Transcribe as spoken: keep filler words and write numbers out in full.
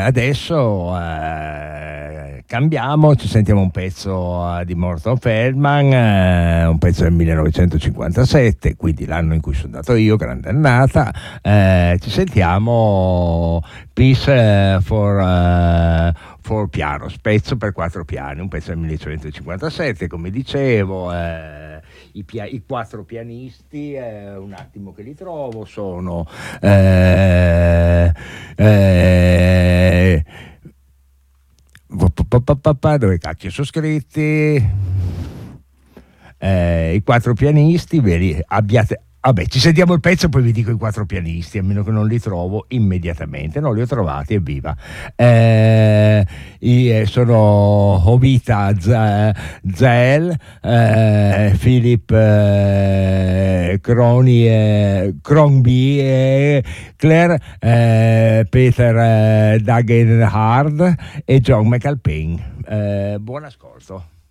adesso eh, cambiamo, ci sentiamo un pezzo di Morton Feldman, eh, un pezzo del millenovecentocinquantasette, quindi l'anno in cui sono andato io, grande annata. Eh, ci sentiamo Peace for, uh, for Piano, pezzo per quattro piani, un pezzo del millenovecentocinquantasette, come dicevo. Eh, i, pia- i quattro pianisti, eh, un attimo che li trovo, sono eh, eh, dove cacchio sono scritti? Eh, i quattro pianisti, veri, abbiate, vabbè, ci sentiamo il pezzo, poi vi dico i quattro pianisti, a meno che non li trovo immediatamente. Non li ho trovati, evviva. Eh, sono Hovita Zael, eh, Philip eh, Croni, eh, Cronby, eh, Claire, eh, Peter eh, Dagenhard e John McAlpine. Eh, buon ascolto.